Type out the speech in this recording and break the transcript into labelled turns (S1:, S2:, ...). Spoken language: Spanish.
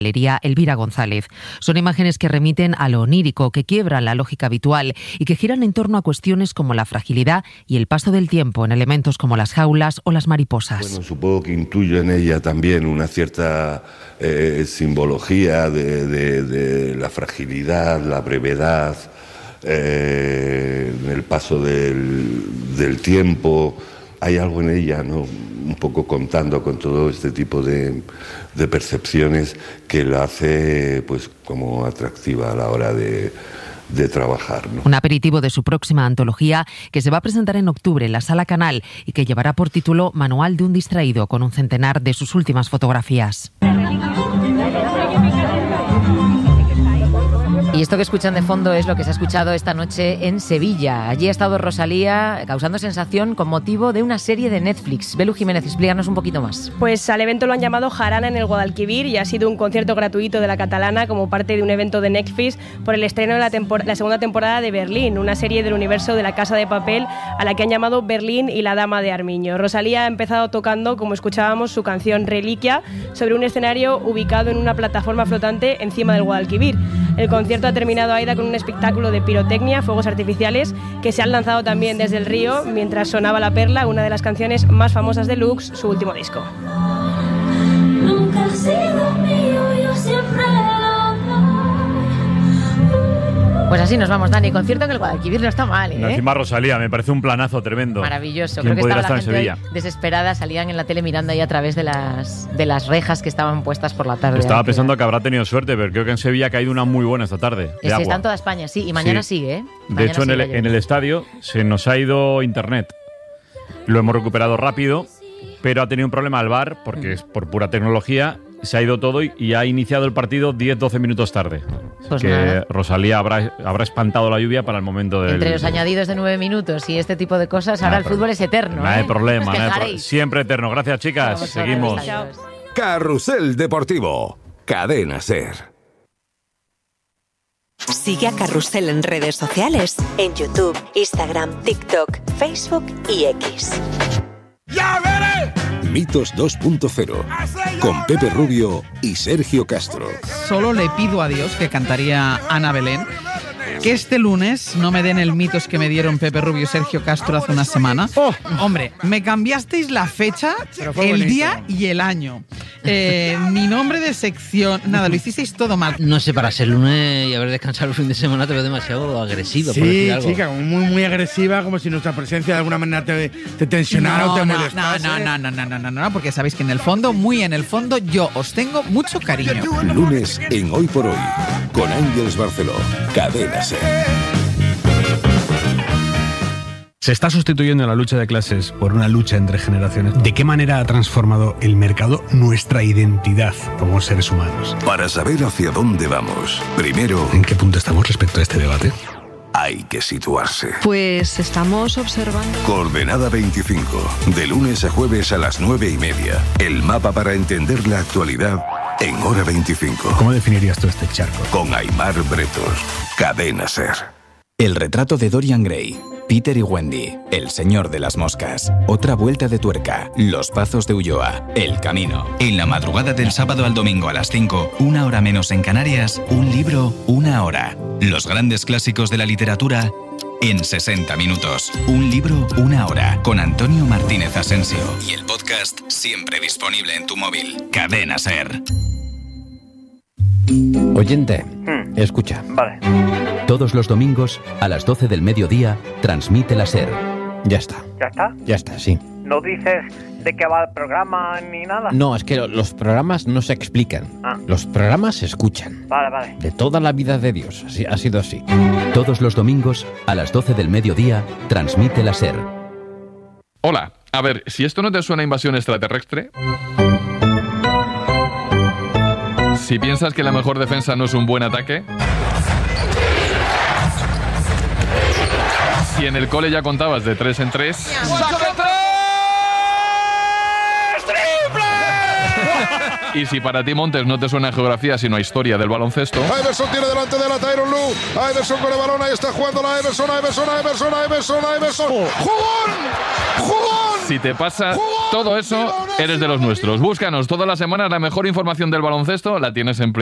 S1: Galería Elvira González. Son imágenes que remiten a lo onírico, que quiebran la lógica habitual y que giran en torno a cuestiones como la fragilidad y el paso del tiempo en elementos como las jaulas o las mariposas.
S2: Bueno, supongo que intuyo en ella también una cierta simbología de la fragilidad, la brevedad, el paso del tiempo. Hay algo en ella, ¿no?, un poco contando con todo este tipo de percepciones que la hace pues como atractiva a la hora de trabajar, ¿no?
S1: Un aperitivo de su próxima antología que se va a presentar en octubre en la Sala Canal y que llevará por título Manual de un distraído, con un centenar de sus últimas fotografías.
S3: Y esto que escuchan de fondo es lo que se ha escuchado esta noche en Sevilla. Allí ha estado Rosalía causando sensación con motivo de una serie de Netflix. Belu Jiménez, explícanos un poquito más.
S4: Pues al evento lo han llamado Jarana en el Guadalquivir y ha sido un concierto gratuito de La Catalana como parte de un evento de Netflix por el estreno de la segunda temporada de Berlín, una serie del universo de La Casa de Papel a la que han llamado Berlín y la Dama de Armiño. Rosalía ha empezado tocando, como escuchábamos, su canción Reliquia sobre un escenario ubicado en una plataforma flotante encima del Guadalquivir. El concierto ha terminado, Aida, con un espectáculo de pirotecnia, fuegos artificiales, que se han lanzado también desde el río mientras sonaba La Perla, una de las canciones más famosas de Lux, su último disco.
S5: Nunca has sido mío, yo siempre
S3: Pues así nos vamos, Dani. Concierto en el Guadalquivir no está mal, ¿eh?
S6: Encima Rosalía, me parece un planazo tremendo.
S3: Maravilloso.
S6: ¿Quién
S3: Creo que estaba
S6: podría
S3: la
S6: estar en
S3: gente
S6: Sevilla?
S3: desesperada, salían en la tele mirando ahí a través de las rejas que estaban puestas por la tarde.
S6: Estaba pensando que habrá tenido suerte, pero creo que en Sevilla ha caído una muy buena esta tarde.
S3: Sí, está en toda España, sí. Y mañana sigue, ¿eh?
S6: De hecho, en el estadio se nos ha ido internet. Lo hemos recuperado rápido, pero ha tenido un problema al VAR, porque es por pura tecnología. Se ha ido todo y ha iniciado el partido 10-12 minutos tarde.
S3: Pues
S6: que
S3: nada.
S6: Rosalía habrá espantado la lluvia para el momento del...
S3: Entre los añadidos de 9 minutos y este tipo de cosas, ahora el fútbol es eterno.
S6: No hay
S3: ¿eh?
S6: problema,
S3: Os
S6: no hay
S3: quejaréis.
S6: siempre eterno. Gracias, chicas.
S3: Vamos,
S6: Seguimos.
S3: adiós.
S7: Carrusel Deportivo. Cadena SER.
S8: Sigue a Carrusel en redes sociales, en YouTube, Instagram, TikTok, Facebook y X.
S7: ¡Ya veré! Mitos 2.0 con Pepe Rubio y Sergio Castro.
S9: Solo le pido a Dios, que cantaría Ana Belén, que este lunes no me den el mitos que me dieron Pepe Rubio y Sergio Castro hace una semana. Hombre, me cambiasteis la fecha, el día y el año. Ni nombre de sección, nada, lo hicisteis todo mal.
S10: No sé, para ser lunes y haber descansado el fin de semana te veo demasiado agresivo. por
S11: Sí,
S10: decir algo.
S11: chica, muy agresiva, como si nuestra presencia de alguna manera te tensionara o te molestase.
S9: No, porque sabéis que en el fondo, muy en el fondo, yo os tengo mucho cariño.
S7: Lunes en Hoy por Hoy con Ángeles Barceló. Cadena SER.
S12: Se está sustituyendo la lucha de clases por una lucha entre generaciones. ¿De qué manera ha transformado el mercado nuestra identidad como seres humanos?
S7: Para saber hacia dónde vamos, primero,
S12: ¿En qué punto estamos respecto a este debate?
S7: hay que situarse.
S13: Pues estamos observando.
S7: Coordenada 25, de lunes a jueves a las 9:30. El mapa para entender la actualidad en Hora 25.
S12: ¿Cómo definirías tú este charco?
S7: Con Aimar Bretos. Cadena SER.
S14: El retrato de Dorian Gray, Peter y Wendy, El señor de las moscas, Otra vuelta de tuerca, Los pazos de Ulloa, El camino. En la madrugada del sábado al domingo a las 5, una hora menos en Canarias, un libro, una hora. Los grandes clásicos de la literatura en 60 minutos. Un libro, una hora, con Antonio Martínez Asensio. Y el podcast siempre disponible en tu móvil. Cadena SER.
S15: Oyente, escucha.
S16: Vale.
S15: Todos los domingos, a las 12 del mediodía, transmite la SER. Ya está.
S16: ¿Ya está?
S15: Ya está, sí.
S16: ¿No dices de qué va el programa ni nada?
S15: No, es que los programas no se explican.
S16: Ah.
S15: Los programas se escuchan.
S16: Vale.
S15: De toda la vida de Dios. Así, ha sido así. Todos los domingos, a las 12 del mediodía, transmite la SER.
S17: Hola. A ver, si esto no te suena a invasión extraterrestre... Si piensas que la mejor defensa no es un buen ataque... Si en el cole ya contabas de 3 en 3...
S5: ¡Saque 3!
S17: Y si para ti Montes no te suena a geografía sino a historia del baloncesto...
S18: Iverson tiene delante de la Tyronn Lue. Iverson con el balón, ahí está jugando la Iverson. ¡Jugón!
S17: Si te pasa todo eso, eres de los nuestros. Búscanos todas las semanas, la mejor información del baloncesto la tienes en Play.